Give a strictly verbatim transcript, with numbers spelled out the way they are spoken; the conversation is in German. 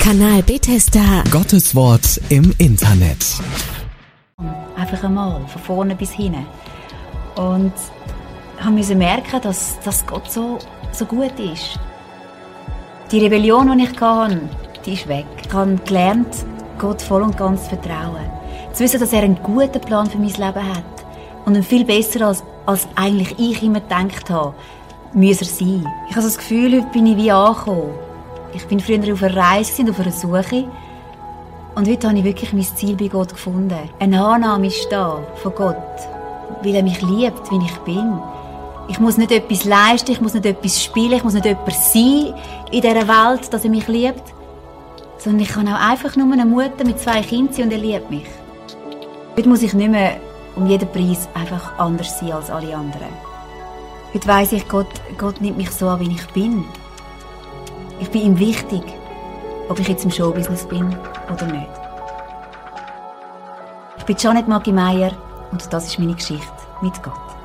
Kanal Bethesda. Gottes Wort im Internet. Einfach einmal, von vorne bis hinten. Und ich musste merken, dass, dass Gott so, so gut ist. Die Rebellion, die ich hatte, die ist weg. Ich habe gelernt, Gott voll und ganz zu vertrauen. Zu wissen, dass er einen guten Plan für mein Leben hat. Und einen viel besser, als, als eigentlich ich immer gedacht habe, muss er sein. Ich habe das Gefühl, heute bin ich wie angekommen. Ich bin früher auf einer Reise, auf einer Suche. Und heute habe ich wirklich mein Ziel bei Gott gefunden. Eine Annahme ist da von Gott, weil er mich liebt, wie ich bin. Ich muss nicht etwas leisten, ich muss nicht etwas spielen, ich muss nicht jemand sein in dieser Welt, dass er mich liebt. Sondern ich kann auch einfach nur eine Mutter mit zwei Kindern sein und er liebt mich. Heute muss ich nicht mehr um jeden Preis einfach anders sein als alle anderen. Heute weiss ich, Gott, Gott nimmt mich so an, wie ich bin. Ich bin ihm wichtig, ob ich jetzt im Showbusiness bin oder nicht. Ich bin Janet Maggi Meier und das ist meine Geschichte mit Gott.